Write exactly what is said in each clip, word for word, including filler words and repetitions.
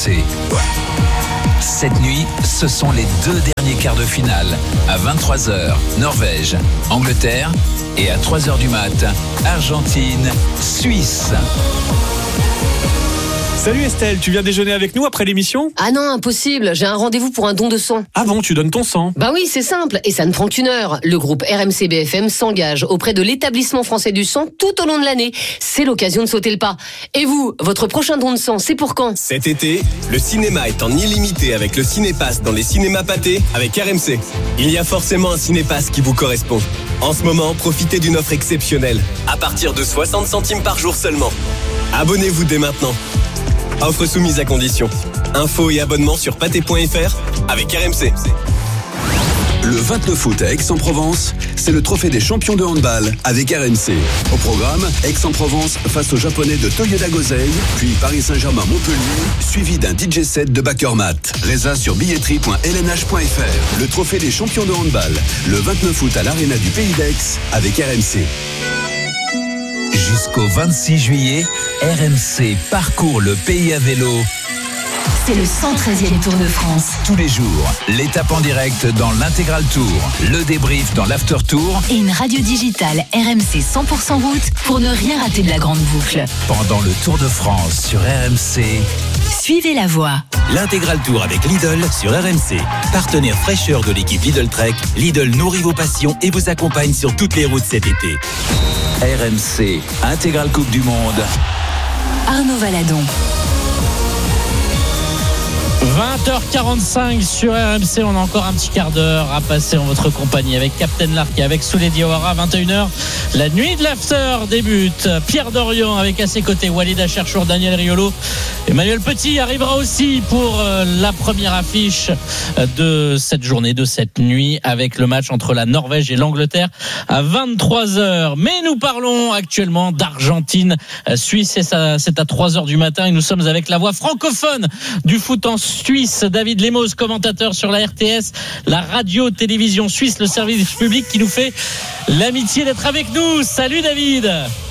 C. Cette nuit, ce sont les deux derniers quarts de finale. À vingt-trois heures, Norvège, Angleterre. Et à trois heures du mat, Argentine, Suisse. Salut Estelle, tu viens déjeuner avec nous après l'émission ? Ah non, impossible, j'ai un rendez-vous pour un don de sang. Ah bon, tu donnes ton sang ? Bah oui, c'est simple, et ça ne prend qu'une heure. Le groupe R M C B F M s'engage auprès de l'établissement français du sang tout au long de l'année. C'est l'occasion de sauter le pas. Et vous, votre prochain don de sang, c'est pour quand ? Cet été, le cinéma est en illimité avec le Cinépass dans les cinémas Pathé avec R M C. Il y a forcément un Cinépass qui vous correspond. En ce moment, profitez d'une offre exceptionnelle, à partir de soixante centimes par jour seulement. Abonnez-vous dès maintenant. Offre soumise à condition. Infos et abonnements sur pathé point f r avec R M C. Le vingt-neuf août à Aix-en-Provence, c'est le trophée des champions de handball avec R M C. Au programme, Aix-en-Provence face aux Japonais de Toyoda Gosei, puis Paris Saint-Germain-Montpellier, suivi d'un D J set de Bakermat. Résa sur billetterie point l n h point f r. Le trophée des champions de handball, le vingt-neuf août à l'Arena du Pays d'Aix avec R M C. Jusqu'au vingt-six juillet, R M C parcourt le pays à vélo. C'est le cent treizième Tour de France. Tous les jours, l'étape en direct dans l'Intégral Tour, le débrief dans l'After Tour et une radio digitale R M C cent pour cent route pour ne rien rater de la grande boucle. Pendant le Tour de France sur R M C, suivez la voie. L'Intégral Tour avec Lidl sur R M C. Partenaire fraîcheur de l'équipe Lidl Trek, Lidl nourrit vos passions et vous accompagne sur toutes les routes cet été. R M C, Intégral Coupe du Monde. Arnaud Valadon. vingt heures quarante-cinq sur R M C, on a encore un petit quart d'heure à passer en votre compagnie avec Captain Lark et avec Souley Diawara. Vingt et une heures, la nuit de l'after débute. Pierre Dorian avec à ses côtés Walid Acharchour, Daniel Riolo. Emmanuel Petit arrivera aussi pour la première affiche de cette journée, de cette nuit, avec le match entre la Norvège et l'Angleterre à vingt-trois heures. Mais nous parlons actuellement d'Argentine, Suisse, et ça, c'est à trois heures du matin et nous sommes avec la voix francophone du foot en Suisse, David Lemos, commentateur sur la R T S, la radio-télévision suisse, le service public qui nous fait l'amitié d'être avec nous. Salut David.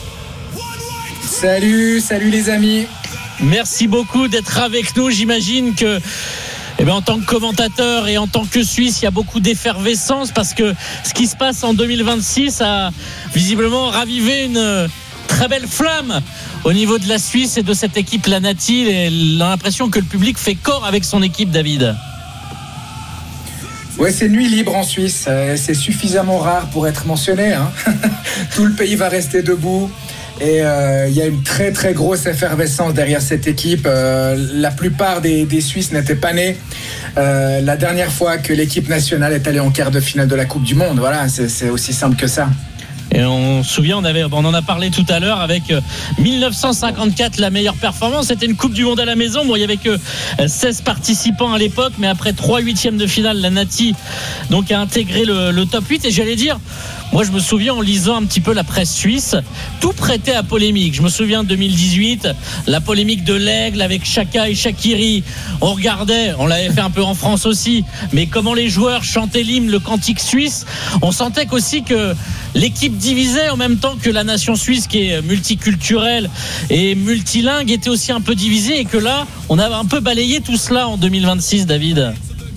Salut, salut les amis. Merci beaucoup d'être avec nous. J'imagine que eh bien, en tant que commentateur et en tant que Suisse, il y a beaucoup d'effervescence parce que ce qui se passe en deux mille vingt-six a visiblement ravivé une très belle flamme au niveau de la Suisse et de cette équipe La Nati. Et l'impression que le public fait corps avec son équipe, David. Ouais, c'est nuit libre en Suisse. C'est suffisamment rare pour être mentionné, hein. Tout le pays va rester debout. Et il euh, y a une très très grosse effervescence derrière cette équipe. Euh, la plupart des, des Suisses n'étaient pas nés euh, la dernière fois que l'équipe nationale est allée en quart de finale de la Coupe du Monde. Voilà, c'est, c'est aussi simple que ça. Et on se souvient, on, avait, on en a parlé tout à l'heure avec dix-neuf cent cinquante-quatre, la meilleure performance. C'était une Coupe du Monde à la maison. Bon, il n'y avait que seize participants à l'époque, mais après trois huitièmes de finale, la Nati donc, a intégré le, le top huit. Et j'allais dire, moi je me souviens en lisant un petit peu la presse suisse, tout prêtait à polémique. Je me souviens de deux mille dix-huit, la polémique de l'Aigle avec Chaka et Shaqiri. On regardait, on l'avait fait un peu en France aussi, mais comment les joueurs chantaient l'hymne, le cantique suisse. On sentait qu'aussi que l'équipe divisée en même temps que la nation suisse qui est multiculturelle et multilingue était aussi un peu divisée et que là, on a un peu balayé tout cela en deux mille vingt-six, David.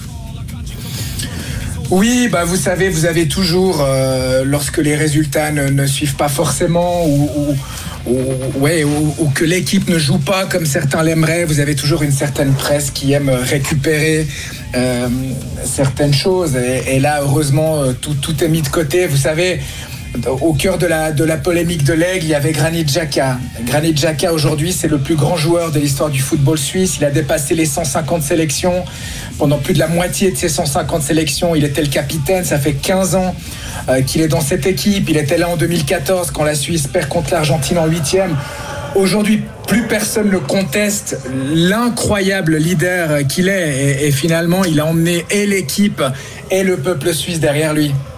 Oui, bah vous savez, vous avez toujours, euh, lorsque les résultats ne, ne suivent pas forcément ou, ou, ou, ouais, ou, ou que l'équipe ne joue pas comme certains l'aimeraient, vous avez toujours une certaine presse qui aime récupérer euh, certaines choses. Et, et là, heureusement, tout, tout est mis de côté. Vous savez, au cœur de la, de la polémique de l'Aigle, il y avait Granit Xhaka. Granit Xhaka, aujourd'hui, c'est le plus grand joueur de l'histoire du football suisse. Il a dépassé les cent cinquante sélections. Pendant plus de la moitié de ces cent cinquante sélections, il était le capitaine. Ça fait quinze ans euh, qu'il est dans cette équipe. Il était là en deux mille quatorze quand la Suisse perd contre l'Argentine en huitième. Aujourd'hui, plus personne ne conteste l'incroyable leader qu'il est. Et, et finalement, il a emmené et l'équipe et le peuple suisse derrière lui.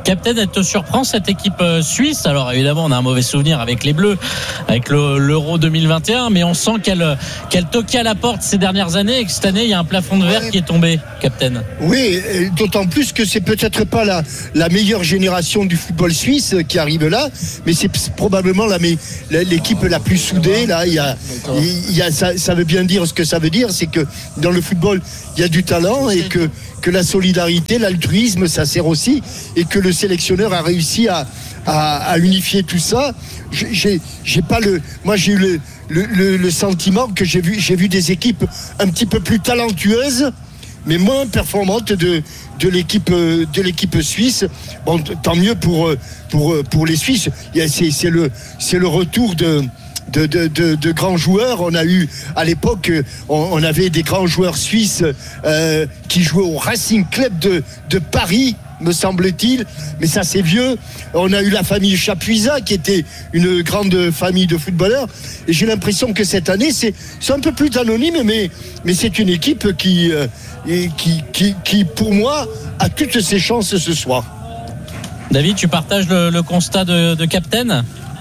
Captain, elle te surprend cette équipe suisse? Alors évidemment, on a un mauvais souvenir avec les Bleus, avec le, l'Euro deux mille vingt et un, mais on sent qu'elle, qu'elle toquait à la porte ces dernières années et que cette année, il y a un plafond de verre ouais. qui est tombé, Captain. Oui, d'autant plus que c'est peut-être pas la, la meilleure génération du football suisse qui arrive là, mais c'est probablement la, l'équipe la plus soudée. Là, il y a, il y a, ça, ça veut bien dire ce que ça veut dire, c'est que dans le football, il y a du talent et que, que la solidarité, l'altruisme, ça sert aussi, et que le sélectionneur a réussi à, à, à unifier tout ça. J'ai, j'ai pas le, moi j'ai eu le, le, le, le sentiment que j'ai vu, j'ai vu des équipes un petit peu plus talentueuses, mais moins performantes de, de l'équipe, de l'équipe suisse. Bon, tant mieux pour, pour, pour les Suisses. C'est, c'est le, c'est le retour de, De, de, de, de grands joueurs. On a eu à l'époque, on, on avait des grands joueurs suisses euh, qui jouaient au Racing Club de, de Paris, me semble-t-il, mais ça c'est vieux. On a eu la famille Chapuisat qui était une grande famille de footballeurs, et j'ai l'impression que cette année c'est, c'est un peu plus anonyme, mais, mais c'est une équipe qui, euh, qui, qui, qui pour moi a toutes ses chances ce soir. David, tu partages le, le constat de, de Captain?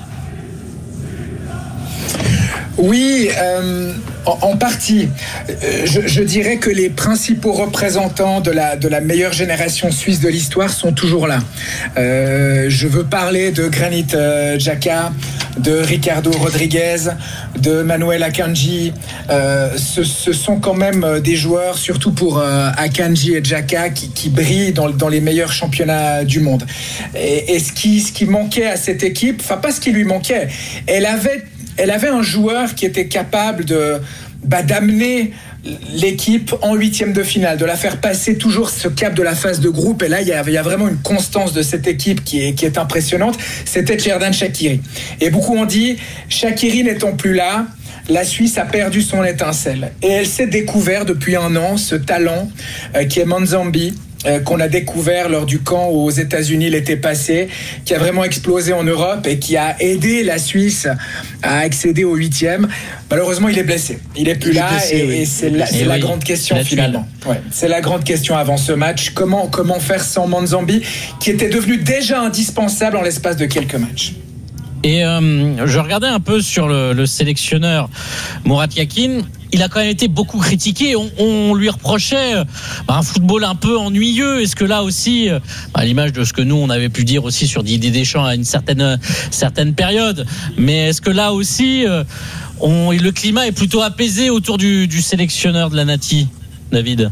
Oui, euh, en, en partie. Je, je dirais que les principaux représentants de la, de la meilleure génération suisse de l'histoire sont toujours là. Euh, je veux parler de Granit euh, Xhaka, de Ricardo Rodriguez, de Manuel Akanji. Euh, ce, ce sont quand même des joueurs, surtout pour euh, Akanji et Xhaka, qui, qui brillent dans, dans les meilleurs championnats du monde. Et, et ce, qui, ce qui manquait à cette équipe, enfin pas ce qui lui manquait, elle avait Elle avait un joueur qui était capable de, bah, d'amener l'équipe en huitième de finale, de la faire passer toujours ce cap de la phase de groupe. Et là, il y a, il y a vraiment une constance de cette équipe qui est, qui est impressionnante. C'était Xherdan Shaqiri. Et beaucoup ont dit, Shaqiri n'étant plus là, la Suisse a perdu son étincelle. Et elle s'est découvert depuis un an ce talent euh, qui est Manzambi, euh, qu'on a découvert lors du camp aux États-Unis l'été passé, qui a vraiment explosé en Europe et qui a aidé la Suisse à accéder au huitième. Malheureusement, il est blessé. Il est plus il là est blessé, et, oui. et c'est, la, c'est et la oui. grande question finalement. Ouais, c'est la grande question avant ce match. Comment, comment faire sans Manzambi, qui était devenu déjà indispensable en l'espace de quelques matchs. Et euh, je regardais un peu sur le, le sélectionneur Murat Yakin. Il a quand même été beaucoup critiqué. On, on lui reprochait bah, un football un peu ennuyeux. Est-ce que là aussi, à l'image de ce que nous on avait pu dire aussi sur Didier Deschamps à une certaine certaine période, mais est-ce que là aussi, on, le climat est plutôt apaisé autour du, du sélectionneur de la Nati, David?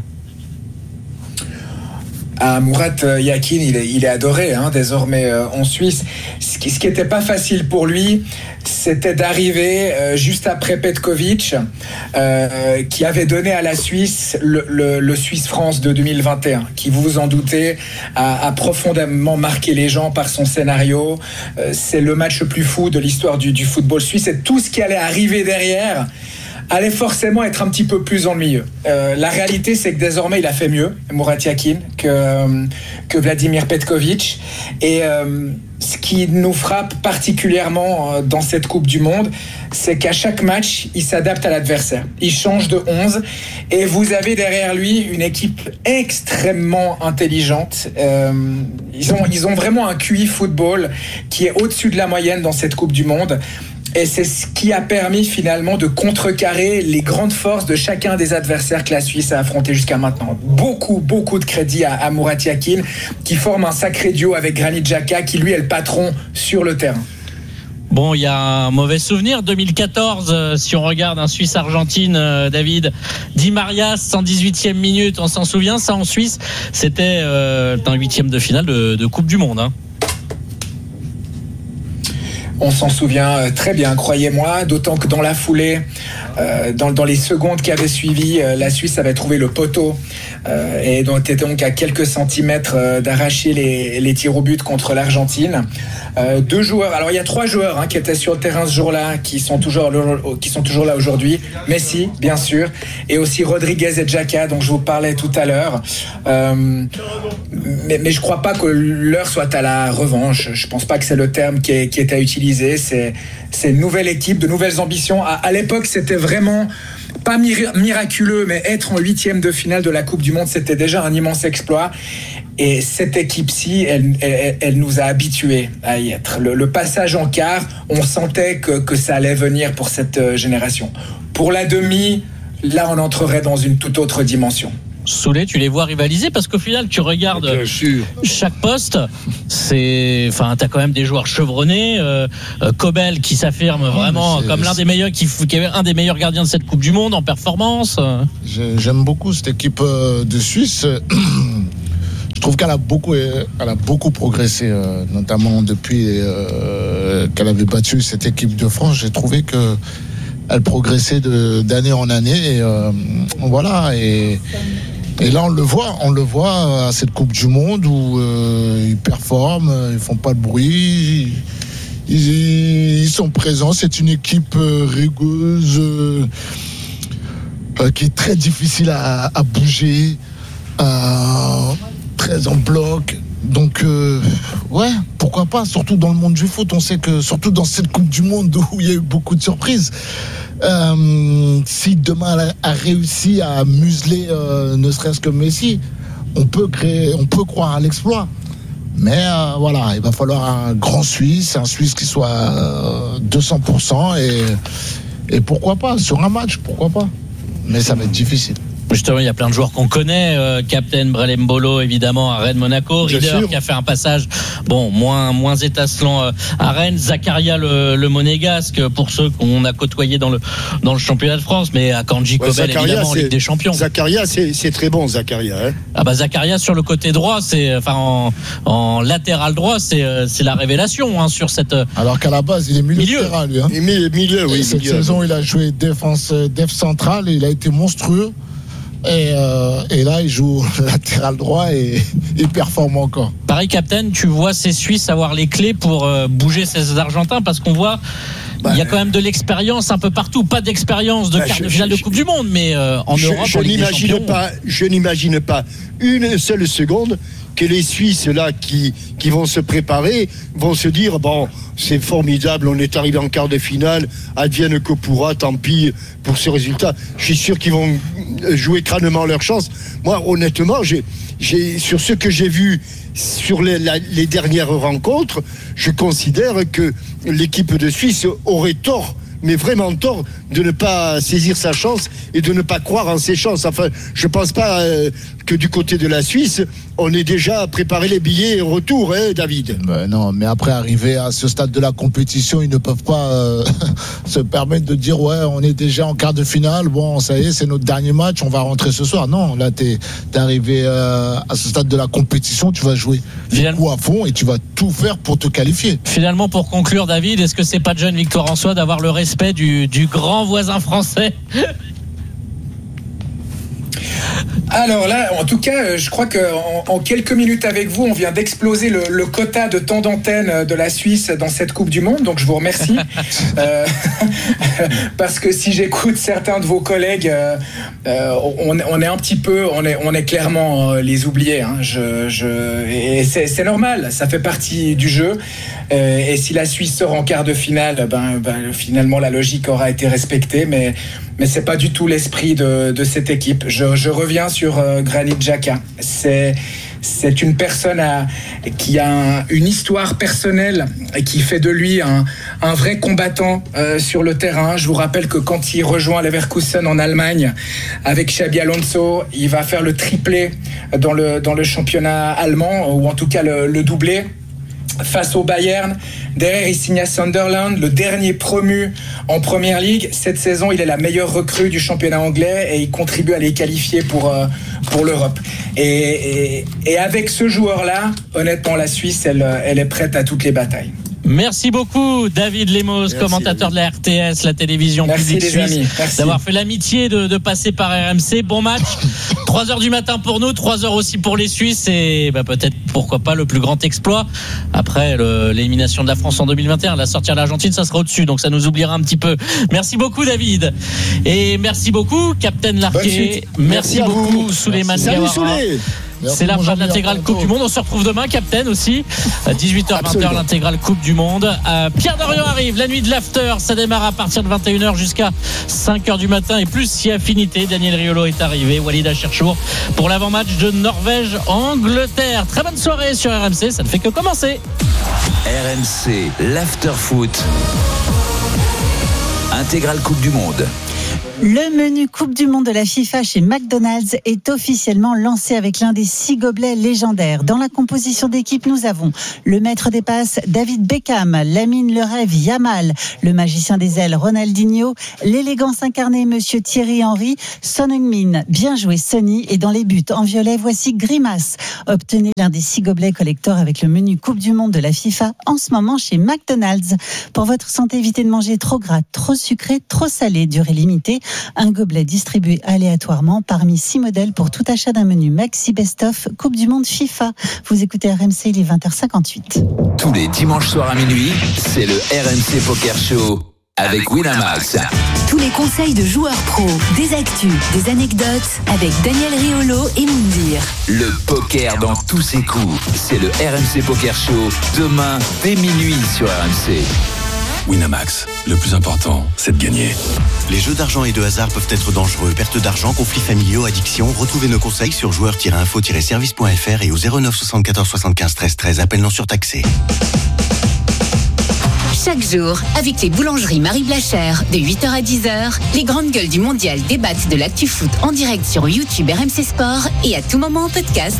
Ah, Murat Yakin, il est, il est adoré hein, désormais euh, en Suisse. Ce qui, ce qui était pas facile pour lui, c'était d'arriver euh, juste après Petkovic, euh, qui avait donné à la Suisse le, le, le Suisse-France de deux mille vingt et un, qui, vous vous en doutez, a, a profondément marqué les gens par son scénario. Euh, c'est le match le plus fou de l'histoire du, du football suisse, et tout ce qui allait arriver derrière allait forcément être un petit peu plus ennuyeux. Euh, la réalité, c'est que désormais, il a fait mieux, Murat Yakin, que, que Vladimir Petkovic. Et euh, ce qui nous frappe particulièrement dans cette Coupe du Monde, c'est qu'à chaque match, il s'adapte à l'adversaire. Il change de onze et vous avez derrière lui une équipe extrêmement intelligente. Euh, ils ont, ils ont vraiment un Q I football qui est au-dessus de la moyenne dans cette Coupe du Monde. Et c'est ce qui a permis finalement de contrecarrer les grandes forces de chacun des adversaires que la Suisse a affrontés jusqu'à maintenant. Beaucoup, beaucoup de crédit à, à Murat Yakin, qui forme un sacré duo avec Granit Xhaka, qui lui est le patron sur le terrain. Bon, il y a un mauvais souvenir, deux mille quatorze, euh, si on regarde un Suisse-Argentine, euh, David, Di Maria, cent dix-huitième minute, on s'en souvient, ça en Suisse, c'était euh, un huitième de finale de, de Coupe du Monde, hein. On s'en souvient très bien, croyez-moi, d'autant que dans la foulée, euh, dans, dans les secondes qui avaient suivi, euh, la Suisse avait trouvé le poteau euh, et donc était donc à quelques centimètres euh, d'arracher les, les tirs au but contre l'Argentine. Euh, deux joueurs, alors il y a trois joueurs hein, qui étaient sur le terrain ce jour-là, qui sont toujours, qui sont toujours là aujourd'hui. Messi, bien sûr, et aussi Rodriguez et Xhaka, dont je vous parlais tout à l'heure. Euh, mais, mais je ne crois pas que l'heure soit à la revanche. Je ne pense pas que c'est le terme qui est, qui est à utiliser. C'est, c'est une nouvelle équipe, de nouvelles ambitions. À, à l'époque, c'était vraiment pas miraculeux, mais être en huitième de finale de la Coupe du Monde, c'était déjà un immense exploit. Et cette équipe-ci, elle, elle, elle nous a habitués à y être. Le, le passage en quart, on sentait que, que ça allait venir pour cette génération. Pour la demi, là, on entrerait dans une toute autre dimension. Soulé, tu les vois rivaliser parce qu'au final, tu regardes chaque poste. C'est, enfin, t'as quand même des joueurs chevronnés. Euh, Kobel qui s'affirme oh, vraiment comme l'un des meilleurs, qui, qui est un des meilleurs gardiens de cette Coupe du Monde en performance. J'aime beaucoup cette équipe de Suisse. Je trouve qu'elle a beaucoup, elle a beaucoup progressé, notamment depuis qu'elle avait battu cette équipe de France. J'ai trouvé que elle progressait de, d'année en année. Et euh, voilà. Et Et là, on le voit, on le voit à cette Coupe du Monde où euh, ils performent, ils font pas de bruit, ils, ils sont présents. C'est une équipe euh, rigueuse euh, euh, qui est très difficile à, à bouger, euh, très en bloc. Donc, euh, ouais, pourquoi pas, surtout dans le monde du foot. On sait que, surtout dans cette Coupe du Monde où il y a eu beaucoup de surprises, euh, si demain elle a réussi à museler euh, ne serait-ce que Messi, on peut créer, on peut croire à l'exploit. Mais euh, voilà, il va falloir un grand Suisse, un Suisse qui soit euh, deux cents pour cent et, et pourquoi pas, sur un match, pourquoi pas. Mais ça va être difficile. Justement, il y a plein de joueurs qu'on connaît. Euh, Captain Brelem Mbolo, évidemment, à Rennes Monaco. Rieder qui a fait un passage, bon, moins, moins étincelant euh, à Rennes. Zakaria, le, le monégasque, pour ceux qu'on a côtoyé dans le, dans le championnat de France. Mais à Kanji Kobel, ouais, évidemment, en Ligue des Champions. Zakaria, c'est, c'est très bon, Zakaria. Hein. Ah bah, Zakaria, sur le côté droit, c'est, enfin, en, en latéral droit, c'est, c'est la révélation, hein, sur cette. Alors qu'à la base, il est milieu, milieu. de terrain, lui. Hein. Il est milieu, oui. Cette milieu. saison, il a joué défense, def centrale et il a été monstrueux. Et, euh, et là, il joue latéral droit et il performe encore. Pareil, Captain, tu vois ces Suisses avoir les clés pour euh, bouger ces Argentins, parce qu'on voit bah, il y a quand même de l'expérience un peu partout. Pas d'expérience de bah, quart de finale de Coupe du Monde, mais euh, en je, Europe, je en Ligue des Champions. Pas, je n'imagine pas une seule seconde que les Suisses là qui, qui vont se préparer vont se dire bon, c'est formidable, on est arrivé en quart de finale, advienne que pourra, tant pis pour ce résultat. Je suis sûr qu'ils vont jouer crânement leur chance. Moi, honnêtement, j'ai, j'ai, sur ce que j'ai vu sur les, la, les dernières rencontres, je considère que l'équipe de Suisse aurait tort, mais vraiment tort, de ne pas saisir sa chance et de ne pas croire en ses chances. Enfin, je pense pas euh, que du côté de la Suisse, on ait déjà préparé les billets retour, hein, David. Ben non, mais après arriver à ce stade de la compétition, ils ne peuvent pas euh, se permettre de dire ouais, on est déjà en quart de finale. Bon, ça y est, c'est notre dernier match, on va rentrer ce soir. Non, là, t'es, t'es arrivé euh, à ce stade de la compétition, tu vas jouer Finalement, à fond et tu vas tout faire pour te qualifier. Finalement, pour conclure, David, est-ce que c'est pas de jeune victoire en soi d'avoir le respect du, du grand voisin français? Alors là, en tout cas, je crois qu'en en quelques minutes avec vous, on vient d'exploser le, le quota de temps d'antenne de la Suisse dans cette Coupe du Monde. Donc je vous remercie. euh, parce que si j'écoute certains de vos collègues, euh, on, on est un petit peu, on est, on est clairement les oubliés. Hein. Je, je, et c'est, c'est normal, ça fait partie du jeu. Euh, et si la Suisse sort en quart de finale, ben, ben, finalement la logique aura été respectée. Mais mais c'est pas du tout l'esprit de, de cette équipe. Je, je reviens sur euh, Granit Xhaka. C'est c'est une personne à, qui a un, une histoire personnelle et qui fait de lui un, un vrai combattant euh, sur le terrain. Je vous rappelle que quand il rejoint Leverkusen en Allemagne avec Xabi Alonso, il va faire le triplé dans le dans le championnat allemand, ou en tout cas le, le doublé face au Bayern. Derrière, il signe à Sunderland, le dernier promu en Première Ligue. Cette saison, il est la meilleure recrue du championnat anglais et il contribue à les qualifier pour, euh, pour l'Europe. Et, et, et avec ce joueur-là, honnêtement, la Suisse, elle, elle est prête à toutes les batailles. Merci beaucoup, David Lemos, Merci, commentateur de la R T S, la télévision Merci publique suisse, d'avoir fait l'amitié de, de passer par R M C. Bon match, trois heures du matin pour nous, trois heures aussi pour les Suisses, et bah, peut-être, pourquoi pas, le plus grand exploit après le, l'élimination de la France en deux mille vingt et un. La sortie à l'Argentine, ça sera au-dessus, donc ça nous oubliera un petit peu. Merci beaucoup, David, et merci beaucoup, Captain Larquet. Merci, merci beaucoup, Souleymane Diawara. C'est la fin de l'intégrale Coupe du Monde. On se retrouve demain, Captain aussi. À dix-huit heures vingt l'intégrale Coupe du Monde. Euh, Pierre Dorian arrive. La nuit de l'after, ça démarre à partir de vingt et une heures jusqu'à cinq heures du matin. Et plus si affinité, Daniel Riolo est arrivé. Walid Cherchour pour l'avant-match de Norvège-Angleterre. Très bonne soirée sur R M C. Ça ne fait que commencer. R M C, l'after foot. Intégrale Coupe du Monde. Le menu Coupe du Monde de la FIFA chez McDonald's est officiellement lancé avec l'un des six gobelets légendaires. Dans la composition d'équipe, nous avons le maître des passes David Beckham, Lamine le rêve Yamal, le magicien des ailes Ronaldinho, l'élégance incarnée Monsieur Thierry Henry, Son Heung-min, bien joué Sonny, et dans les buts en violet, voici Grimace. Obtenez l'un des six gobelets collector avec le menu Coupe du Monde de la FIFA en ce moment chez McDonald's. Pour votre santé, évitez de manger trop gras, trop sucré, trop salé, durée limitée. Un gobelet distribué aléatoirement parmi six modèles pour tout achat d'un menu Maxi Best-of Coupe du Monde FIFA. Vous écoutez R M C, il est vingt heures cinquante-huit. Tous les dimanches soirs à minuit, c'est le R M C Poker Show avec Winamax. Tous les conseils de joueurs pros, des actus, des anecdotes avec Daniel Riolo et Moundir. Le poker dans tous ses coups, c'est le R M C Poker Show demain dès minuit sur R M C. Winamax, le plus important, c'est de gagner. Les jeux d'argent et de hasard peuvent être dangereux. Perte d'argent, conflits familiaux, addiction. Retrouvez nos conseils sur joueurs tiret info tiret service point f r et au zéro neuf soixante-quatorze soixante-quinze treize treize. Appel non surtaxé. Chaque jour, avec les boulangeries Marie Blachère, de huit heures à dix heures, les grandes gueules du mondial débattent de l'actu foot en direct sur YouTube R M C Sport et à tout moment en podcast.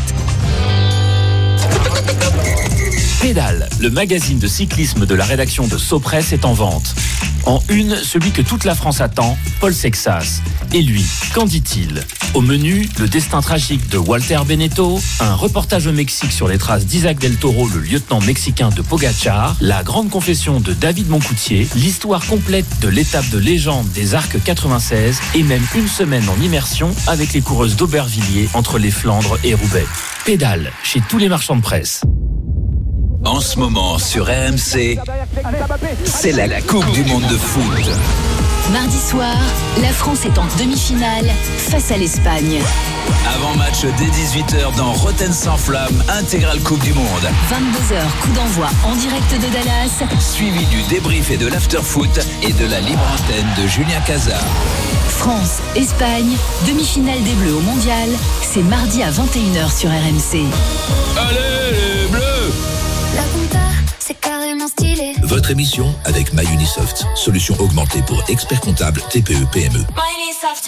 Pédale, le magazine de cyclisme de la rédaction de Sopress est en vente. En une, celui que toute la France attend, Paul Sexas. Et lui, qu'en dit-il ? Au menu, le destin tragique de Walter Benetto, un reportage au Mexique sur les traces d'Isaac Del Toro, le lieutenant mexicain de Pogacar, la grande confession de David Moncoutier, l'histoire complète de l'étape de légende des Arcs quatre-vingt-seize et même une semaine en immersion avec les coureuses d'Aubervilliers entre les Flandres et Roubaix. Pédale, chez tous les marchands de presse. En ce moment sur R M C, c'est la Coupe du Monde de foot. Mardi soir, la France est en demi-finale face à l'Espagne. Avant-match dès dix-huit heures dans Rotten sans flamme, intégrale Coupe du Monde. vingt-deux heures, coup d'envoi en direct de Dallas. Suivi du débrief et de l'after-foot et de la libre antenne de Julien Cazard. France, Espagne, demi-finale des Bleus au Mondial. C'est mardi à vingt et une heures sur R M C. Allez les Bleus! La compta, c'est carrément stylé. Votre émission avec MyUnisoft, solution augmentée pour experts comptables T P E P M E. MyUnisoft.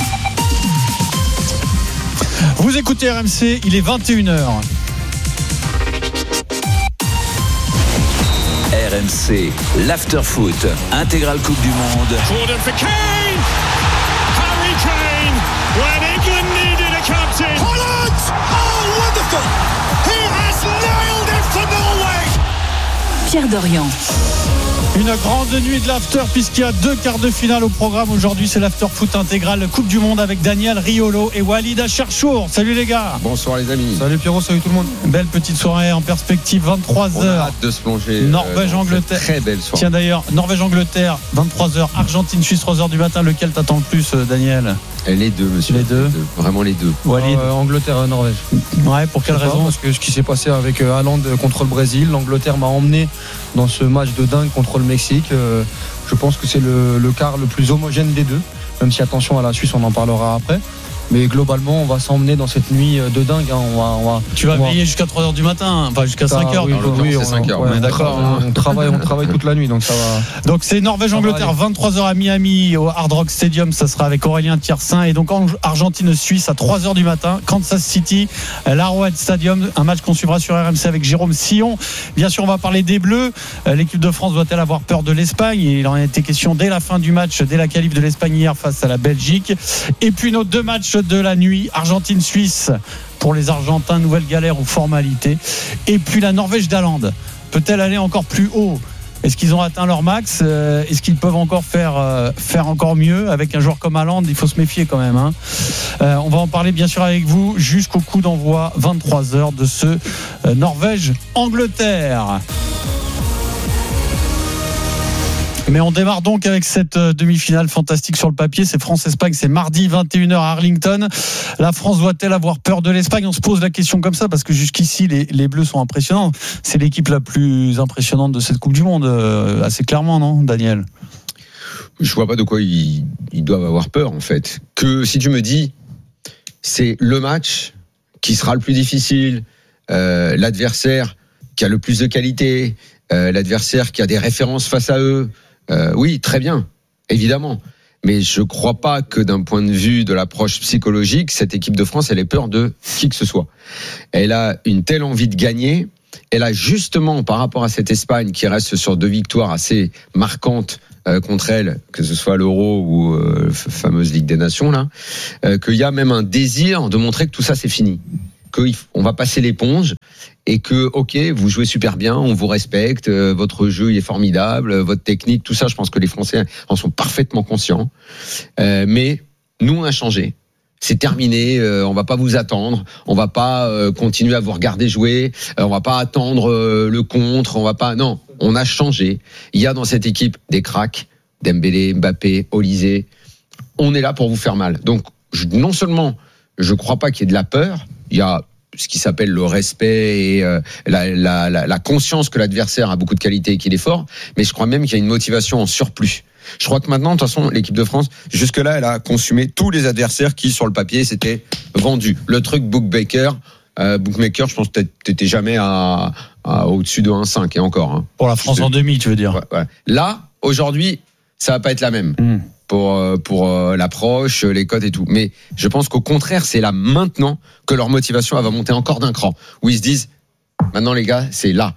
Vous écoutez R M C, il est vingt et une heures. R M C, l'after-foot, intégrale Coupe du Monde. Jordan for Kane! Harry Kane! When England needed a captain! Holland! Oh, wonderful! He has nailed it for Norway! Pierre Dorian. Une grande nuit de l'after puisqu'il y a deux quarts de finale au programme. Aujourd'hui, c'est l'after foot intégral Coupe du Monde avec Daniel Riolo et Walid Cherchour. Salut les gars. Bonsoir les amis. Salut Pierrot, salut tout le monde. Belle petite soirée en perspective, vingt-trois heures. On a hâte de se plonger. Norvège-Angleterre. Très belle soirée. Tiens d'ailleurs, Norvège-Angleterre, vingt-trois heures. Argentine-Suisse, trois heures du matin. Lequel t'attends le plus, Daniel ? Les deux, monsieur. Les deux. Les deux. Vraiment les deux. Walid. Euh, Angleterre-Norvège. Ouais, pour quelle raison ? Parce que ce qui s'est passé avec Haaland contre le Brésil, l'Angleterre m'a emmené dans ce match de dingue contre le Mexique. Euh, je pense que c'est le, le quart le plus homogène des deux. Même si attention à la Suisse, on en parlera après. Mais globalement, on va s'emmener dans cette nuit de dingue. Hein. On va, on va, tu vas on va... veiller jusqu'à trois heures du matin, enfin jusqu'à cinq heures. Oui, oui, c'est cinq heures. Ouais, ouais, d'accord. On, on, travaille, on travaille toute la nuit, donc ça va. Donc c'est Norvège-Angleterre, vingt-trois heures à Miami, au Hard Rock Stadium. Ça sera avec Aurélien Tiersin. Et donc Argentine-Suisse à trois heures du matin. Kansas City, l'Arrowhead Stadium. Un match qu'on suivra sur R M C avec Jérôme Sillon. Bien sûr, on va parler des Bleus. L'équipe de France doit-elle avoir peur de l'Espagne ? Il en a été question dès la fin du match, dès la qualif de l'Espagne hier face à la Belgique. Et puis nos deux matchs de la nuit. Argentine-Suisse pour les Argentins, nouvelle galère ou formalité. Et puis la Norvège d'Haaland. Peut-elle aller encore plus haut ? Est-ce qu'ils ont atteint leur max ? Est-ce qu'ils peuvent encore faire, euh, faire encore mieux avec un joueur comme Haaland ? Il faut se méfier quand même. Hein. Euh, on va en parler bien sûr avec vous jusqu'au coup d'envoi vingt-trois heures de ce euh, Norvège-Angleterre. Mais on démarre donc avec cette demi-finale fantastique sur le papier. C'est France-Espagne, c'est mardi vingt et une heures à Arlington. La France doit-elle avoir peur de l'Espagne ? On se pose la question comme ça parce que jusqu'ici les, les Bleus sont impressionnants. C'est l'équipe la plus impressionnante de cette Coupe du Monde, euh, assez clairement, non, Daniel ? Je vois pas de quoi ils, ils doivent avoir peur en fait. Que si tu me dis c'est le match qui sera le plus difficile, euh, l'adversaire qui a le plus de qualité, euh, l'adversaire qui a des références face à eux, euh, oui, très bien, évidemment. Mais je crois pas que d'un point de vue de l'approche psychologique, cette équipe de France, elle ait peur de qui que ce soit. Elle a une telle envie de gagner. Elle a justement, par rapport à cette Espagne qui reste sur deux victoires assez marquantes euh, contre elle, que ce soit l'Euro ou euh, la fameuse Ligue des Nations, là, euh, qu'il y a même un désir de montrer que tout ça c'est fini, qu'on va passer l'éponge et que, ok, vous jouez super bien, on vous respecte, euh, votre jeu il est formidable, euh, votre technique, tout ça, je pense que les Français en sont parfaitement conscients. Euh, mais nous, on a changé. C'est terminé, euh, on va pas vous attendre, on va pas euh, continuer à vous regarder jouer, euh, on va pas attendre euh, le contre, on va pas, non, on a changé. Il y a dans cette équipe des cracks, Dembélé, Mbappé, Olysée. On est là pour vous faire mal. Donc, je, non seulement je crois pas qu'il y ait de la peur, il y a ce qui s'appelle le respect et euh, la, la, la, la conscience que l'adversaire a beaucoup de qualité et qu'il est fort, mais je crois même qu'il y a une motivation en surplus. Je crois que maintenant, de toute façon, l'équipe de France, jusque-là, elle a consumé tous les adversaires qui, sur le papier, s'étaient vendus. Le truc bookmaker, euh, bookmaker, je pense que t'étais jamais à, à au-dessus de un virgule cinq et encore. Hein. Pour la France en demi, tu veux dire. Ouais, ouais. Là, aujourd'hui, ça va pas être la même. Mmh. Pour, pour euh, l'approche, les codes et tout. Mais je pense qu'au contraire, c'est là maintenant que leur motivation elle va monter encore d'un cran. Où ils se disent, maintenant les gars, c'est là.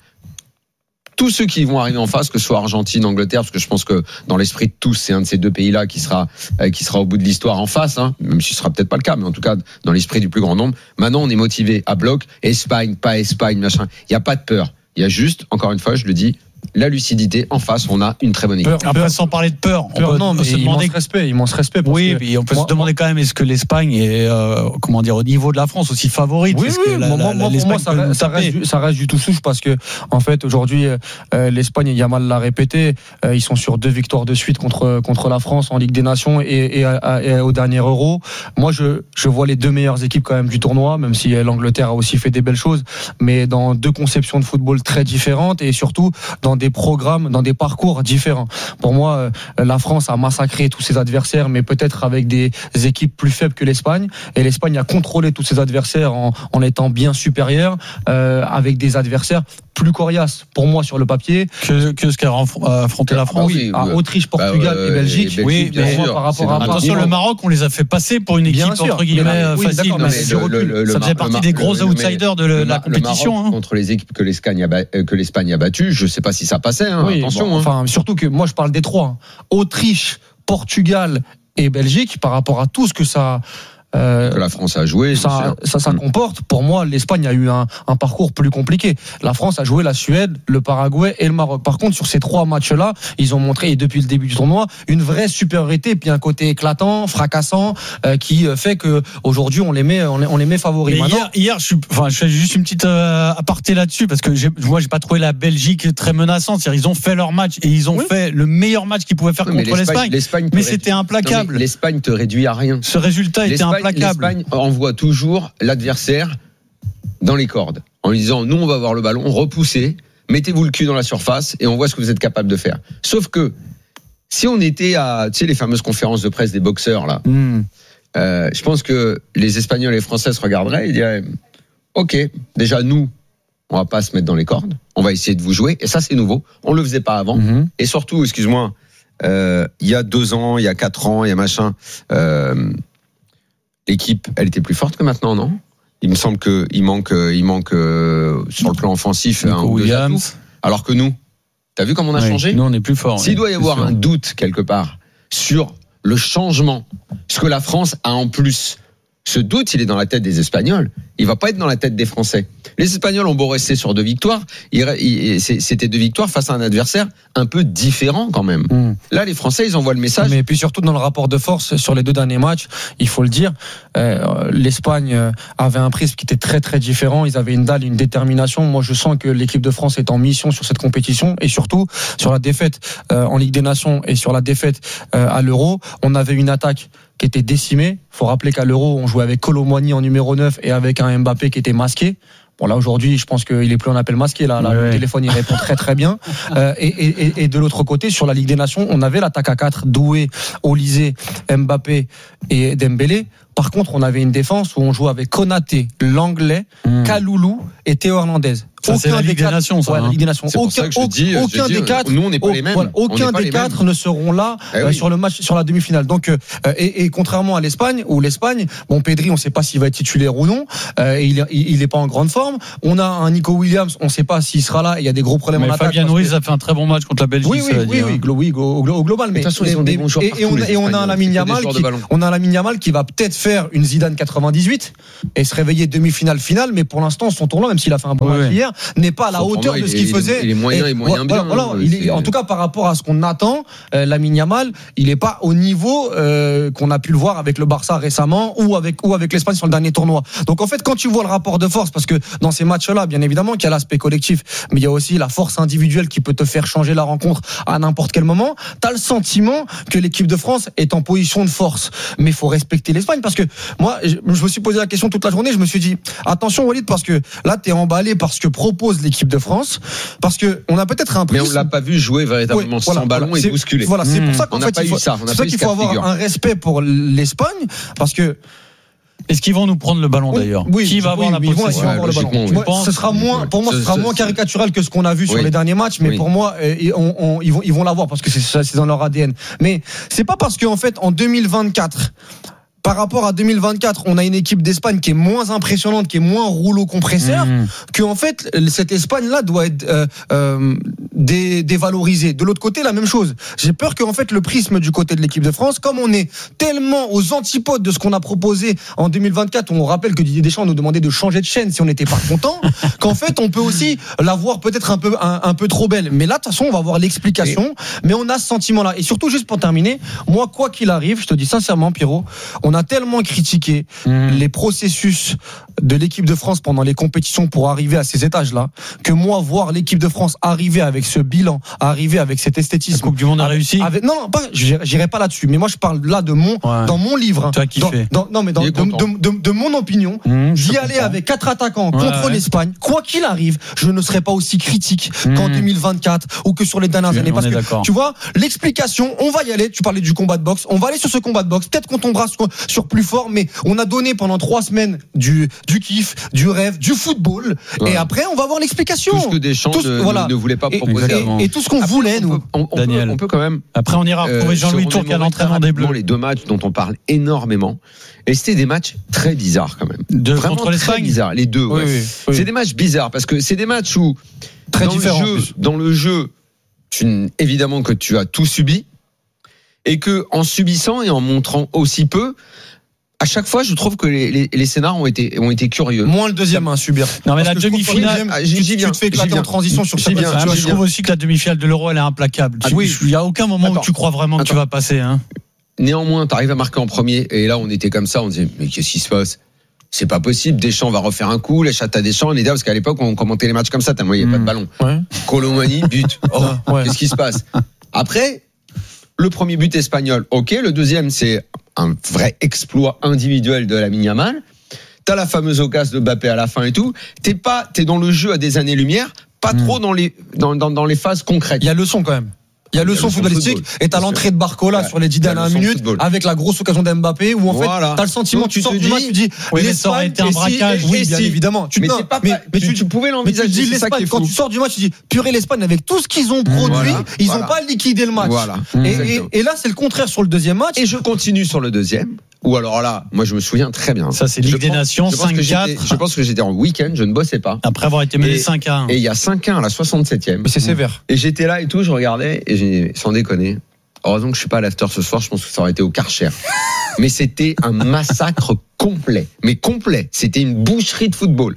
Tous ceux qui vont arriver en face, que ce soit Argentine, Angleterre, parce que je pense que dans l'esprit de tous, c'est un de ces deux pays-là qui sera euh, qui sera au bout de l'histoire en face, hein, même si ce sera peut-être pas le cas, mais en tout cas dans l'esprit du plus grand nombre. Maintenant, on est motivé à bloc. Espagne, pas Espagne, machin. Il y a pas de peur. Il y a juste, encore une fois, je le dis, la lucidité. En face, on a une très bonne équipe. Après, sans parler de peur, peur on peut, non, mais se immense demander respect, immense respect. Parce oui, que mais on peut moi, se demander quand même est-ce que l'Espagne est, euh, comment dire, au niveau de la France aussi favorite. Oui, est-ce oui. que la, moi, la, moi, l'Espagne pour moi, ça, ça, reste, du, ça reste du tout souche parce que, en fait, aujourd'hui, euh, l'Espagne, Yamal l'a répété, euh, ils sont sur deux victoires de suite contre contre la France en Ligue des Nations et, et, et, et au dernier Euro. Moi, je je vois les deux meilleures équipes quand même du tournoi, même si l'Angleterre a aussi fait des belles choses, mais dans deux conceptions de football très différentes et surtout dans des programmes, dans des parcours différents. Pour moi, la France a massacré tous ses adversaires, mais peut-être avec des équipes plus faibles que l'Espagne. Et l'Espagne a contrôlé tous ses adversaires en, en étant bien supérieure, euh, avec des adversaires plus coriaces, pour moi, sur le papier. Que, que ce qu'a affronté la France. Oui, à ouais. Autriche, Portugal bah, et Belgique. et Belgique oui, mais sûr, par rapport à attention, le Maroc, on les a fait passer pour une équipe, sûr, entre guillemets, oui, facile. Mais mais le, le, le, ça faisait le, partie le, des gros le, outsiders de le, la le compétition. Maroc, hein. Contre les équipes que l'Espagne a, que l'Espagne a battues, je ne sais pas si ça passait. Hein, oui, attention. Bon, hein. Enfin, surtout que moi, je parle des trois. Hein. Autriche, Portugal et Belgique, par rapport à tout ce que ça... Euh, que la France a joué, ça, ça, ça comporte. Pour moi, l'Espagne a eu un, un parcours plus compliqué. La France a joué la Suède, le Paraguay et le Maroc. Par contre, sur ces trois matchs-là, ils ont montré, et depuis le début du tournoi, une vraie supériorité, puis un côté éclatant, fracassant, euh, qui fait que aujourd'hui on les met, on les, on les met favoris. Mais hier, hier, je suis, enfin, je fais juste une petite euh, aparté là-dessus parce que j'ai, moi, j'ai pas trouvé la Belgique très menaçante. C'est-à-dire, ils ont fait leur match et ils ont oui. fait le meilleur match qu'ils pouvaient faire oui, contre l'Espagne. l'Espagne mais c'était implacable. Non, mais l'Espagne te réduit à rien. Ce résultat était implacable. L'Espagne envoie toujours l'adversaire dans les cordes en lui disant nous on va avoir le ballon, repoussez, mettez-vous le cul dans la surface et on voit ce que vous êtes capable de faire. Sauf que si on était à, tu sais, les fameuses conférences de presse des boxeurs là, mm. euh, je pense que les Espagnols et les Français se regarderaient et diraient ok, déjà nous on va pas se mettre dans les cordes, on va essayer de vous jouer et ça c'est nouveau, on le faisait pas avant mm-hmm. et surtout excuse-moi il euh, y a deux ans, il y a quatre ans, il y a machin euh, l'équipe, elle était plus forte que maintenant, non ? Il me semble que il manque, il manque euh, sur le plan offensif un ou deux atouts. Alors que nous, t'as vu comment on a oui, changé ? Nous, on est plus fort. S'il oui, doit y avoir sûr. un doute quelque part sur le changement, ce que la France a en plus Ce doute, il est dans la tête des Espagnols. Il va pas être dans la tête des Français. Les Espagnols ont beau rester sur deux victoires. C'était deux victoires face à un adversaire un peu différent quand même. Mmh. Là, les Français, ils envoient le message. Mais puis surtout dans le rapport de force sur les deux derniers matchs, il faut le dire, euh, l'Espagne avait un prisme qui était très très différent. Ils avaient une dalle, une détermination. Moi, je sens que l'équipe de France est en mission sur cette compétition et surtout sur la défaite euh, en Ligue des Nations et sur la défaite euh, à l'Euro. On avait une attaque qui était décimé. Il faut rappeler qu'à l'Euro, on jouait avec Kolo Muani en numéro neuf et avec un Mbappé qui était masqué. Bon, là, aujourd'hui, je pense qu'il est plus en appel masqué. Là, là ouais. Le téléphone, il répond très, très bien. Euh, et, et, et de l'autre côté, sur la Ligue des Nations, on avait l'attaque à quatre, Doué, Olysée, Mbappé et Dembélé. Par contre, on avait une défense où on jouait avec Konaté, Langlais, mmh. Kaloulou et Théo Hernandez. Ça, c'est la Ligue des Nations, ça. Ouais, la Ligue des Nations. C'est pour ça que je dis, aucun je des dis, quatre, nous, on n'est pas les mêmes. Voilà, aucun des quatre ne seront là eh euh, oui. sur le match, sur la demi-finale. Donc, euh, et, et contrairement à l'Espagne, où l'Espagne, bon, Pedri, on ne sait pas s'il va être titulaire ou non. Euh, et il, il, il est pas en grande forme. On a un Nico Williams, on ne sait pas s'il sera là. Il y a des gros problèmes mais en attaque. Fabien Ruiz a fait un très bon match contre la Belgique. Oui, oui, oui, oui, oui, oui, au, au global. Mais de toute façon, ils ont des bons joueurs. Et, et on, et on a un Lamine Yamal qui, on a un Lamine Yamal qui va peut-être faire une Zidane quatre-vingt-dix-huit et se réveiller demi-finale finale. Mais pour l'instant, son tournoi, même s'il a fait un bon oui, match oui. hier, n'est pas à la son hauteur tournoi, de ce qu'il faisait. Il est moyen, il est moyen voilà, bien. Voilà, hein, il est, en tout cas, par rapport à ce qu'on attend, euh, Lamine Yamal, il n'est pas au niveau euh, qu'on a pu le voir avec le Barça récemment ou avec ou avec l'Espagne sur le dernier tournoi. Donc en fait, quand tu vois le rapport de force, parce que dans ces matchs-là, bien évidemment, qu'il y a l'aspect collectif, mais il y a aussi la force individuelle qui peut te faire changer la rencontre à n'importe quel moment. T'as le sentiment que l'équipe de France est en position de force, mais il faut respecter l'Espagne parce que moi, je, je me suis posé la question toute la journée. Je me suis dit, attention Walid, parce que là, t'es emballé par ce que propose l'équipe de France, parce que on a peut-être un prisme. Mais on l'a pas vu jouer véritablement oui, voilà, sans ballon voilà, et bousculer. Voilà, c'est pour ça qu'en on fait, pas il faut, eu ça. On c'est ça qu'il faut avoir figure. un respect pour l'Espagne, parce que. Est-ce qu'ils vont nous prendre le ballon d'ailleurs? Oui, qui va oui, avoir la possession? possession? Ouais, avoir le ballon. Oui. Moi, ce sera moins, pour moi, ce sera moins caricatural que ce qu'on a vu sur oui. les derniers matchs, mais oui. pour moi, on, on, ils vont, ils vont l'avoir parce que c'est, c'est dans leur A D N. Mais c'est pas parce qu'en fait, en deux mille vingt-quatre, par rapport à deux mille vingt-quatre, on a une équipe d'Espagne qui est moins impressionnante, qui est moins rouleau compresseur, mmh. que en fait cette Espagne-là doit être euh, euh, dé- dévalorisée. De l'autre côté, la même chose. J'ai peur qu'en fait le prisme du côté de l'équipe de France, comme on est tellement aux antipodes de ce qu'on a proposé en deux mille vingt-quatre, où on rappelle que Didier Deschamps nous demandait de changer de chaîne si on n'était pas content, qu'en fait on peut aussi la voir peut-être un peu un, un peu trop belle. Mais là, de toute façon, on va voir l'explication. Mais on a ce sentiment-là. Et surtout, juste pour terminer, moi, quoi qu'il arrive, je te dis sincèrement, Pierrot, on a tellement critiqué mmh. les processus de l'équipe de France pendant les compétitions pour arriver à ces étages-là, que moi, voir l'équipe de France arriver avec ce bilan, arriver avec cet esthétisme. La Coupe du Monde a réussi. Avec, non, non, pas, j'irai pas là-dessus. Mais moi, je parle là de mon, ouais. dans mon livre. Tu as kiffé. Dans, dans, non, mais dans, de, de, de, de mon opinion, mmh, d'y aller comprends. avec quatre attaquants ouais, contre ouais. l'Espagne, quoi qu'il arrive, je ne serai pas aussi critique mmh. qu'en deux mille vingt-quatre ou que sur les dernières années. Parce que, d'accord. tu vois, l'explication, on va y aller. Tu parlais du combat de boxe. On va aller sur ce combat de boxe. Peut-être qu'on tombera sur, sur plus fort, mais on a donné pendant trois semaines du, du kiff, du rêve, du football, ouais. et après on va voir l'explication. Tout ce que Deschamps tout ce, ne, voilà. ne voulait pas et, proposer et, avant. Et tout ce qu'on après, voulait, on nous. Peut, on, on, Daniel. Peut, on peut quand même. Après, on ira retrouver euh, Jean-Louis Tour qui a l'entraînement des Bleus. Les deux matchs dont on parle énormément. Et c'était des matchs très bizarres quand même. De, Vraiment contre l'Espagne. Très bizarres, les deux. Ouais. Oui, oui, oui. C'est des matchs bizarres parce que c'est des matchs où très dans différents. Le jeu, dans le jeu, tu, évidemment que tu as tout subi et que en subissant et en montrant aussi peu. À chaque fois, je trouve que les, les, les scénars ont été, ont été curieux. Moins le deuxième, hein, subir. Non, mais Parce la demi-finale, ah, tu, tu te fais éclater en transition sur cette bien, Je trouve aussi que la demi-finale de l'Euro, elle est implacable. Ah, oui. Il n'y a aucun moment Attends. où tu crois vraiment que Attends. tu vas passer. Hein. Néanmoins, tu arrives à marquer en premier. Et là, on était comme ça, on disait, mais qu'est-ce qui se passe? C'est pas possible. Deschamps va refaire un coup. Les chattes à Deschamps, on est là, parce qu'à l'époque, on commentait les matchs comme ça, tellement il n'y avait mmh. pas de ballon. Ouais. Kolo Muani, but. Oh, ouais. Qu'est-ce qui se passe? Après, le premier but espagnol, ok. Le deuxième, c'est un vrai exploit individuel de Lamine Yamal. T'as la fameuse occasion de Mbappé à la fin et tout. T'es pas, t'es dans le jeu à des années-lumière, pas mmh. trop dans les, dans, dans, dans les phases concrètes. Il y a le son quand même. Il y a le son footballistique et t'as l'entrée de Barcola sur les dix dernières minutes avec la grosse occasion d'Mbappé où en fait voilà. t'as le sentiment que tu sors du match, tu dis oui, mais ça aurait été un braquage. Oui, bien évidemment. Tu mais, non, pas, mais, mais tu, tu pouvais l'envisager. L'Espagne, quand tu sors du match, tu dis purée l'Espagne avec tout ce qu'ils ont produit, voilà, ils n'ont voilà. pas liquidé le match. Voilà. Et, et, et là c'est le contraire sur le deuxième match. Et je continue sur le deuxième. Ou alors là, moi je me souviens très bien. Ça c'est Ligue des Nations, cinq quatre. Je pense que j'étais en week-end, je ne bossais pas. Après avoir été mené cinq à un. Et il y a cinq à un à la soixante-septième. Mais c'est sévère. Et j'étais là et tout, je regardais et j'ai sans déconner. Heureusement que je suis pas à l'after ce soir, je pense que ça aurait été au Karcher. Mais c'était un massacre complet, mais complet. C'était une boucherie de football.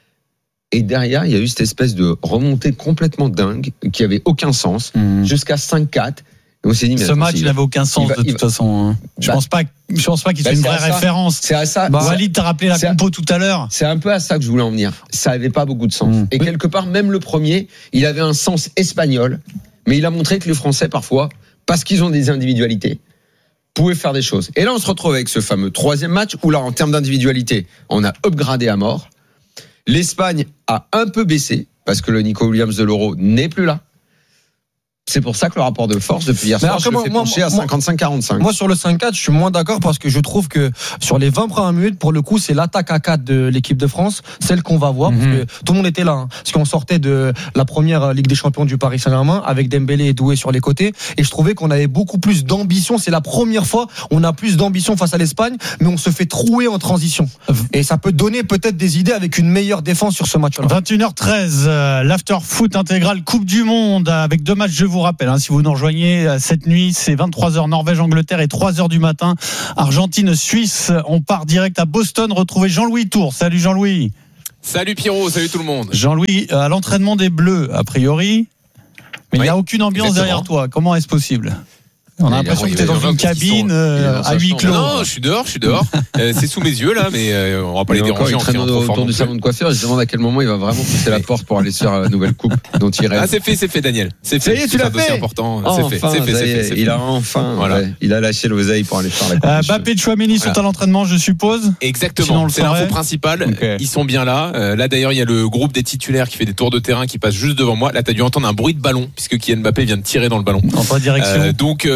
Et derrière, il y a eu cette espèce de remontée complètement dingue qui avait aucun sens, mmh. jusqu'à cinq quatre. Et on s'est dit, mais ce attends, match, il n'avait aucun sens va, de toute va, façon. Hein. Je bah, pense pas, je pense pas qu'il soit bah, une vraie ça, référence. C'est à ça. Bah, Walid t'a rappelé la compo tout à l'heure. C'est un peu à ça que je voulais en venir. Ça avait pas beaucoup de sens. Mmh. Et quelque part, même le premier, il avait un sens espagnol, mais il a montré que les Français, parfois, parce qu'ils ont des individualités, pouvaient faire des choses. Et là, on se retrouve avec ce fameux troisième match où là, en termes d'individualité, on a upgradé à mort. L'Espagne a un peu baissé parce que le Nico Williams de l'Euro n'est plus là. C'est pour ça que le rapport de force depuis hier soir, je le fais pencher à cinquante-cinq quarante-cinq. Moi, sur le cinq quatre, je suis moins d'accord parce que je trouve que sur les vingt premières minutes, pour le coup, c'est l'attaque à quatre de l'équipe de France, celle qu'on va voir, mm-hmm. parce que tout le monde était là. Hein, parce qu'on sortait de la première Ligue des Champions du Paris Saint-Germain avec Dembélé et Doué sur les côtés. Et je trouvais qu'on avait beaucoup plus d'ambition. C'est la première fois on a plus d'ambition face à l'Espagne, mais on se fait trouer en transition. Et ça peut donner peut-être des idées avec une meilleure défense sur ce match-là. vingt et une heures treize, euh, l'after-foot intégral Coupe du Monde avec deux matchs, je vous rappelle, hein, si vous nous rejoignez cette nuit, c'est vingt-trois heures Norvège-Angleterre et trois heures du matin Argentine-Suisse. On part direct à Boston retrouver Jean-Louis Tour. Salut Jean-Louis. Salut Pierrot, salut tout le monde. Jean-Louis, à l'entraînement des Bleus, a priori, mais il oui, n'y a aucune ambiance exactement. Derrière toi. Comment est-ce possible ? On a l'impression que tu es dans une cabine euh, à huis clos. Non, je suis dehors, je suis dehors. euh, c'est sous mes yeux là, mais euh, on va pas les déranger. Il traîne autour du salon de coiffure. Je me demande à quel moment il va vraiment pousser la porte pour aller se faire la nouvelle coupe dont il rêve. Ah, c'est fait, c'est fait, Daniel. C'est fait. Ça y est, tu l'as fait. Important. Oh, c'est fait, enfin, c'est fait, c'est fait, c'est fait. Il a enfin, voilà. Ouais, il a lâché l'oseille pour aller faire la coupe. Euh, Mbappé et Tchouaméni sont à l'entraînement, je suppose. Exactement. C'est l'info principale. Okay. Ils sont bien là. Euh, là d'ailleurs, il y a le groupe des titulaires qui fait des tours de terrain qui passe juste devant moi. Là, t'as dû entendre un bruit de ballon puisque Kylian Mbappé vient de tirer dans le ballon. En pas direction. Euh, donc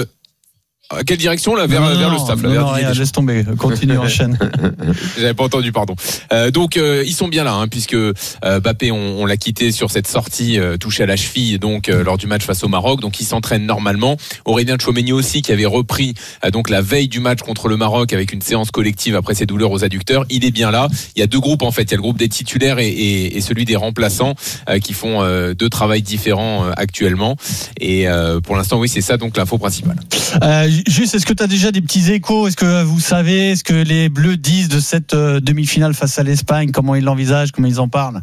À quelle direction là vers, non, vers non, le staff là, non, vers non, rien, laisse tomber, continue, enchaîne. J'avais pas entendu, pardon. Euh, donc euh, ils sont bien là, hein, puisque euh, Mbappé on, on l'a quitté sur cette sortie euh, touchée à la cheville, donc euh, lors du match face au Maroc. Donc il s'entraîne normalement. Aurélien Tchouaméni aussi, qui avait repris euh, donc la veille du match contre le Maroc avec une séance collective après ses douleurs aux adducteurs. Il est bien là. Il y a deux groupes en fait. Il y a le groupe des titulaires et, et, et celui des remplaçants euh, qui font euh, deux travails différents euh, actuellement. Et euh, pour l'instant, oui, c'est ça donc l'info principale. Euh, juste, est-ce que tu as déjà des petits échos? Est-ce que vous savez ce que les Bleus disent de cette euh, demi-finale face à l'Espagne? Comment ils l'envisagent? Comment ils en parlent?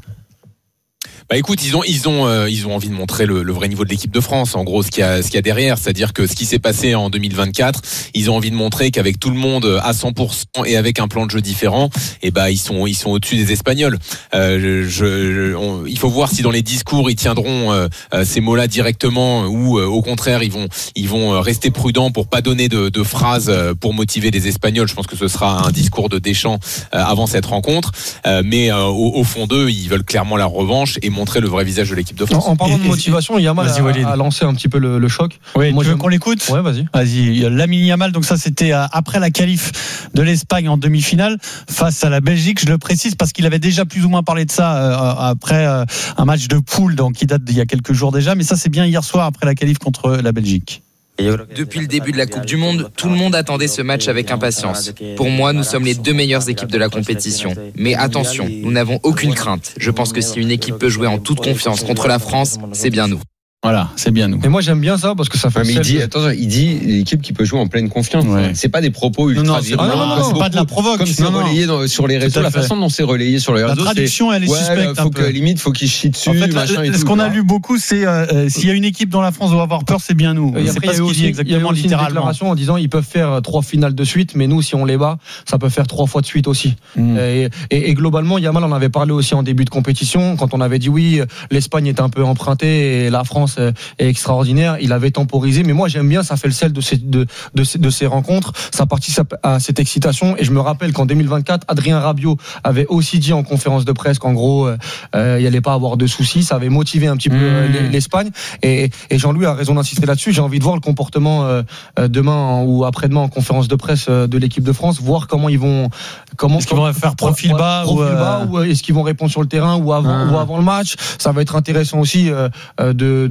Bah écoute, ils ont ils ont euh, ils ont envie de montrer le, le vrai niveau de l'équipe de France. En gros, ce qu'il y a ce qu'il y a derrière, c'est-à-dire que ce qui s'est passé en deux mille vingt-quatre, ils ont envie de montrer qu'avec tout le monde à cent pour cent et avec un plan de jeu différent, et bah ils sont ils sont au-dessus des Espagnols. Euh, je, je on, il faut voir si dans les discours ils tiendront euh, ces mots-là directement ou euh, au contraire ils vont ils vont rester prudents pour pas donner de, de phrases pour motiver les Espagnols. Je pense que ce sera un discours de Deschamps euh, avant cette rencontre, euh, mais euh, au, au fond d'eux, ils veulent clairement la revanche et montrer le vrai visage de l'équipe de France. En, en parlant de motivation, Yamal a, a lancé un petit peu le, le choc. Oui, Moi, tu veux je... qu'on l'écoute? Ouais, vas-y. Vas-y. Lamine Yamal, donc ça c'était après la qualif de l'Espagne en demi-finale face à la Belgique. Je le précise parce qu'il avait déjà plus ou moins parlé de ça euh, après euh, un match de poule donc qui date d'il y a quelques jours déjà. Mais ça c'est bien hier soir après la qualif contre la Belgique. Depuis le début de la Coupe du Monde, tout le monde attendait ce match avec impatience. Pour moi, nous sommes les deux meilleures équipes de la compétition. Mais attention, nous n'avons aucune crainte. Je pense que si une équipe peut jouer en toute confiance contre la France, c'est bien nous. Voilà, c'est bien nous. Et moi j'aime bien ça parce que ça fait. Ouais, mais il dit, attends, il dit l'équipe qui peut jouer en pleine confiance. Ouais. C'est pas des propos ultra. Non, non, c'est, virulents, non, non, non, c'est pas de la provoque. Comme c'est non, relayé dans, sur les réseaux, la façon dont c'est relayé sur les réseaux. La traduction, elle est ouais, suspecte. Faut un que peu. limite, faut qu'il chie dessus. En fait, machin la, et ce tout, qu'on quoi. a lu beaucoup, c'est euh, s'il y a une équipe dont la France doit avoir peur, c'est bien nous. Et c'est après, pas ce qu'il dit exactement, il y a littéralement. Une déclaration en disant ils peuvent faire trois finales de suite, mais nous, si on les bat, ça peut faire trois fois de suite aussi. Mm. Et, et, et globalement, Yamal en avait parlé aussi en début de compétition quand on avait dit oui, l'Espagne est un peu empruntée et la France est extraordinaire. Il avait temporisé, mais moi j'aime bien, ça fait le sel de ces, de, de, ces, de ces rencontres, ça participe à cette excitation. Et je me rappelle qu'en deux mille vingt-quatre, Adrien Rabiot avait aussi dit en conférence de presse qu'en gros euh, il n'y allait pas avoir de soucis, ça avait motivé un petit peu mmh. l'Espagne. Et, et Jean-Louis a raison d'insister là-dessus. J'ai envie de voir le comportement euh, demain ou après-demain en conférence de presse de l'équipe de France, voir comment ils vont comment est-ce qu'ils vont faire profil bas, profil ou, euh... bas ou est-ce qu'ils vont répondre sur le terrain ou avant, mmh. ou avant le match. Ça va être intéressant aussi euh, de, de,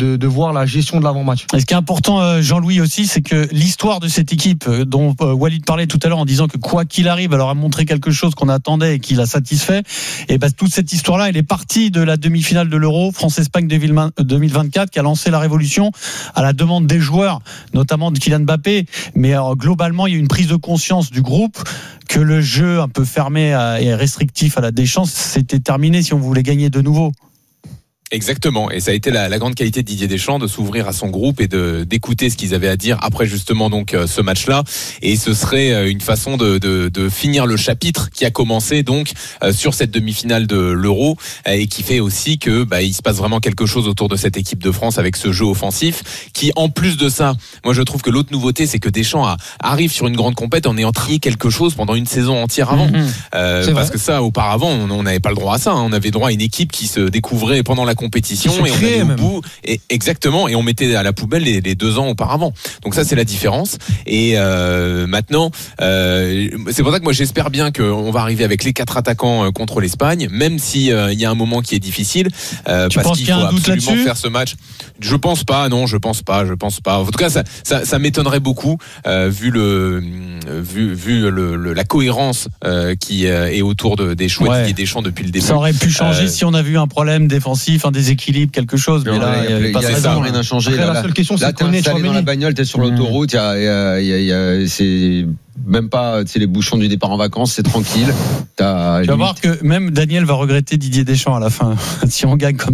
de, de voir la gestion de l'avant-match. Et ce qui est important, Jean-Louis aussi, c'est que l'histoire de cette équipe dont Walid parlait tout à l'heure en disant que quoi qu'il arrive, elle leur a montré quelque chose qu'on attendait et qui l'a satisfait. Et ben toute cette histoire-là, elle est partie de la demi-finale de l'Euro France-Espagne deux mille vingt-quatre qui a lancé la révolution à la demande des joueurs, notamment de Kylian Mbappé. Mais alors, globalement, il y a une prise de conscience du groupe que le jeu un peu fermé et restrictif à la Deschamps, c'était terminé si on voulait gagner de nouveau. Exactement, et ça a été la, la grande qualité de Didier Deschamps de s'ouvrir à son groupe et de d'écouter ce qu'ils avaient à dire après justement donc euh, ce match-là. Et ce serait euh, une façon de, de, de finir le chapitre qui a commencé donc euh, sur cette demi-finale de l'Euro euh, et qui fait aussi que bah, il se passe vraiment quelque chose autour de cette équipe de France avec ce jeu offensif qui, en plus de ça, moi je trouve que l'autre nouveauté c'est que Deschamps a, arrive sur une grande compète en ayant trié quelque chose pendant une saison entière avant. Mmh. Euh, parce vrai. que ça, auparavant, on n'avait pas le droit à ça. Hein. On avait droit à une équipe qui se découvrait pendant la compétition et on allait au bout et exactement et on mettait à la poubelle les, les deux ans auparavant. Donc ça c'est la différence. Et euh, maintenant, euh, c'est pour ça que moi j'espère bien qu'on va arriver avec les quatre attaquants contre l'Espagne, même si euh, il y a un moment qui est difficile euh, parce qu'il faut absolument faire ce match. Je pense pas, non, je pense pas, je pense pas. En tout cas, ça, ça, ça m'étonnerait beaucoup euh, vu le, vu, vu le, le la cohérence euh, qui euh, est autour de, des choix ouais. de Didier Deschamps depuis le début. Ça aurait pu changer euh, si on a vu un problème défensif, un déséquilibre, quelque chose. Mais, mais là, il n'y a, a, a ça, rien n'a changé. Après, là, la seule question, c'est qu'on est dans la bagnole, t'es sur l'autoroute, il y a, y a, y a, y a, c'est même pas, tu sais, les bouchons du départ en vacances, c'est tranquille. T'as tu vas voir que même Daniel va regretter Didier Deschamps à la fin si on gagne comme